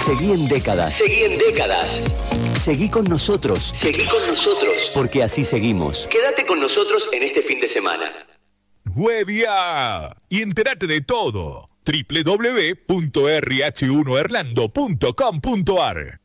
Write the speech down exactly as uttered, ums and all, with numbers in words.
Seguí en Décadas. Seguí en Décadas. Seguí con nosotros. Seguí con nosotros. Porque así seguimos. Quédate con nosotros en este fin de semana. ¡Huevia! Y entérate de todo. doble u doble u doble u punto erre hache uno erlando punto com punto ar